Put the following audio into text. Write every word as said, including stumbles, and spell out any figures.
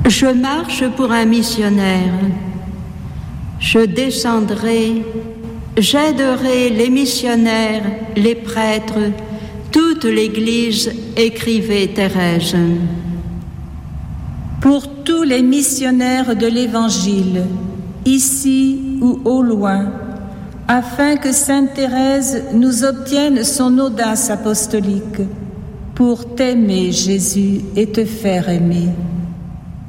Je marche pour un missionnaire. Je descendrai, j'aiderai les missionnaires, les prêtres, toute l'Église, écrivait Thérèse. Pour tous les missionnaires de l'Évangile, ici ou au loin, afin que Sainte Thérèse nous obtienne son audace apostolique, pour t'aimer, Jésus, et te faire aimer.